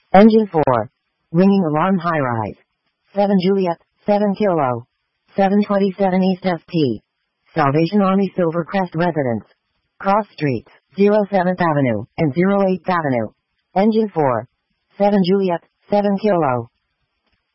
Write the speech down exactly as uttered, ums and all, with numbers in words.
Engine four. Ringing alarm high rise. seven Juliet, seven Kilo. seven twenty-seven East S P. Salvation Army Silvercrest Residence. Cross Streets, oh seventh Avenue and oh eighth Avenue. Engine four. seven Juliet, seven Kilo.